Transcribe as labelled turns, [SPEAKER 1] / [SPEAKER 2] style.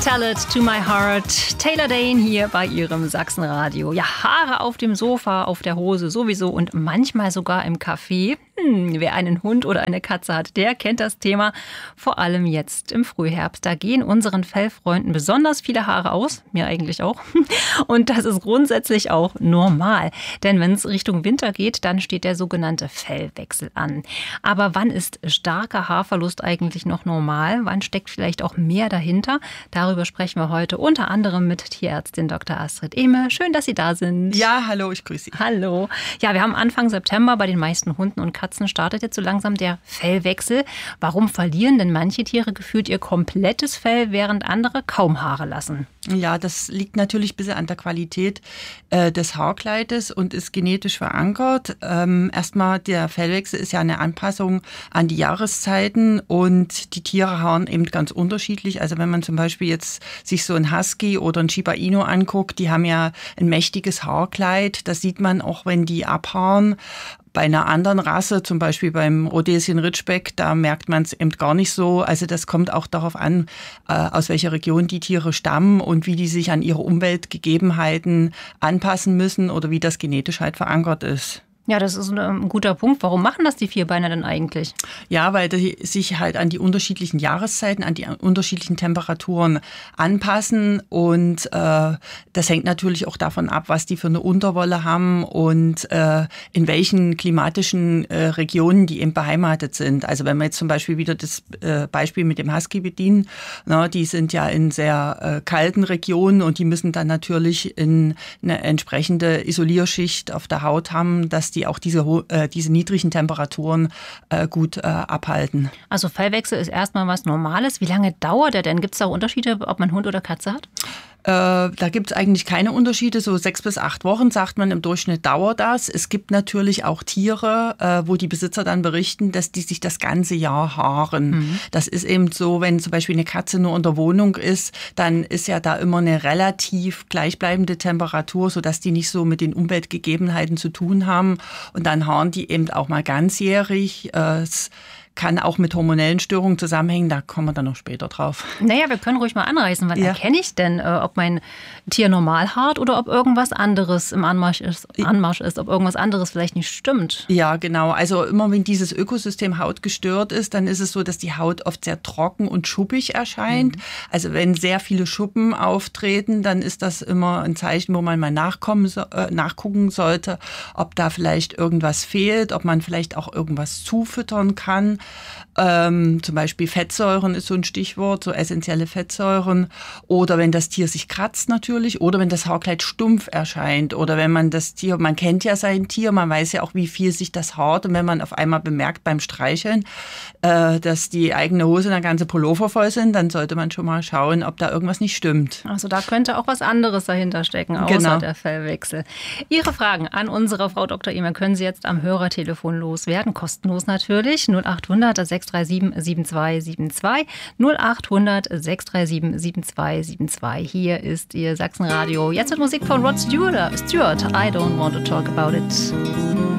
[SPEAKER 1] Tell It to My Heart. Taylor Dayne hier bei ihrem Sachsenradio. Ja, Haare auf dem Sofa, auf der Hose sowieso und manchmal sogar im Café. Wer einen Hund oder eine Katze hat, der kennt das Thema. Vor allem jetzt im Frühherbst. Da gehen unseren Fellfreunden besonders viele Haare aus. Mir eigentlich auch. Und das ist grundsätzlich auch normal. Denn wenn es Richtung Winter geht, dann steht der sogenannte Fellwechsel an. Aber wann ist starker Haarverlust eigentlich noch normal? Wann steckt vielleicht auch mehr dahinter? Darüber sprechen wir heute unter anderem mit Tierärztin Dr. Astrid Ehme. Schön, dass Sie da sind.
[SPEAKER 2] Ja, hallo, ich grüße Sie.
[SPEAKER 1] Hallo. Ja, wir haben Anfang September bei den meisten Hunden und Katzen startet jetzt so langsam der Fellwechsel. Warum verlieren denn manche Tiere gefühlt ihr komplettes Fell, während andere kaum Haare lassen?
[SPEAKER 2] Ja, das liegt natürlich ein bisschen an der Qualität des Haarkleides und ist genetisch verankert. Erstmal, der Fellwechsel ist ja eine Anpassung an die Jahreszeiten und die Tiere haaren eben ganz unterschiedlich. Also wenn man zum Beispiel jetzt sich so ein Husky oder ein Shiba Inu anguckt, die haben ja ein mächtiges Haarkleid. Das sieht man auch, wenn die abhaaren. Bei einer anderen Rasse, zum Beispiel beim Rhodesian Ridgeback, da merkt man es eben gar nicht so. Also das kommt auch darauf an, aus welcher Region die Tiere stammen und wie die sich an ihre Umweltgegebenheiten anpassen müssen oder wie das genetisch halt verankert ist.
[SPEAKER 1] Ja, das ist ein guter Punkt. Warum machen das die Vierbeiner denn eigentlich?
[SPEAKER 2] Ja, weil die sich halt an die unterschiedlichen Jahreszeiten, an die unterschiedlichen Temperaturen anpassen. Und das hängt natürlich auch davon ab, was die für eine Unterwolle haben und in welchen klimatischen Regionen die eben beheimatet sind. Also wenn wir jetzt zum Beispiel wieder das Beispiel mit dem Husky bedienen, die sind ja in sehr kalten Regionen und die müssen dann natürlich in eine entsprechende Isolierschicht auf der Haut haben, dass die auch diese niedrigen Temperaturen gut abhalten.
[SPEAKER 1] Also Fellwechsel ist erstmal was Normales. Wie lange dauert der denn? Gibt es da Unterschiede, ob man Hund oder Katze hat?
[SPEAKER 2] Da gibt es eigentlich keine Unterschiede. So 6 bis 8 Wochen, sagt man, im Durchschnitt dauert das. Es gibt natürlich auch Tiere, wo die Besitzer dann berichten, dass die sich das ganze Jahr haaren. Mhm. Das ist eben so, wenn zum Beispiel eine Katze nur in der Wohnung ist, dann ist ja da immer eine relativ gleichbleibende Temperatur, sodass die nicht so mit den Umweltgegebenheiten zu tun haben. Und dann haaren die eben auch mal ganzjährig. Es kann auch mit hormonellen Störungen zusammenhängen, da kommen wir dann noch später drauf.
[SPEAKER 1] Naja, wir können ruhig mal anreißen. Wann erkenne ich denn, ob mein Tier normal haart oder ob irgendwas anderes im Anmarsch ist, ob irgendwas anderes vielleicht nicht stimmt?
[SPEAKER 2] Ja, genau. Also immer wenn dieses Ökosystem Haut gestört ist, dann ist es so, dass die Haut oft sehr trocken und schuppig erscheint. Mhm. Also wenn sehr viele Schuppen auftreten, dann ist das immer ein Zeichen, wo man mal nachgucken sollte, ob da vielleicht irgendwas fehlt, ob man vielleicht auch irgendwas zufüttern kann. Zum Beispiel Fettsäuren ist so ein Stichwort, so essentielle Fettsäuren. Oder wenn das Tier sich kratzt natürlich, oder wenn das Haarkleid stumpf erscheint. Oder wenn man das Tier, man kennt ja sein Tier, man weiß ja auch, wie viel sich das haart. Und wenn man auf einmal bemerkt beim Streicheln, dass die eigene Hose und der ganze Pullover voll sind, dann sollte man schon mal schauen, ob da irgendwas nicht stimmt.
[SPEAKER 1] Also da könnte auch was anderes dahinter stecken, außer der Fellwechsel. Ihre Fragen an unsere Frau Dr. Ehme können Sie jetzt am Hörertelefon loswerden, kostenlos natürlich, 0800 637 7272, 0800 637 7272. Hier ist Ihr Sachsenradio. Jetzt mit Musik von Rod Stewart, I Don't Want to Talk About It.